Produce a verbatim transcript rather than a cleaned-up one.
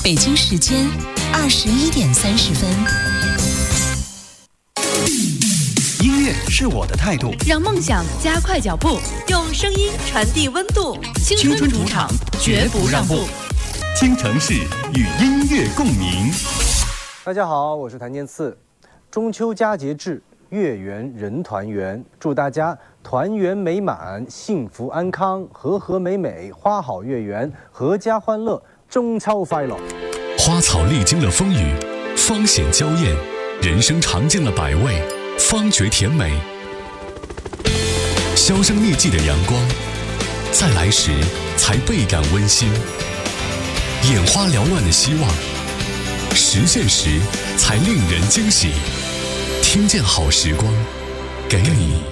北京时间二十一点三十分。 音乐是我的态度， 让梦想加快脚步，用声音传递温度。青春主场，绝不让步。 京城市与音乐共鸣。 大家好，我是谭健次。中秋佳节至，月圆人团圆，祝大家团圆美满，幸福安康，和和美美，花好月圆，阖家欢乐，中秋快乐。 花草历经了风雨，芳显娇艳；人生尝尽了百味，方觉甜美。销声匿迹的阳光，再来时才倍感温馨；眼花缭乱的希望，实现时才令人惊喜。听见好时光，给你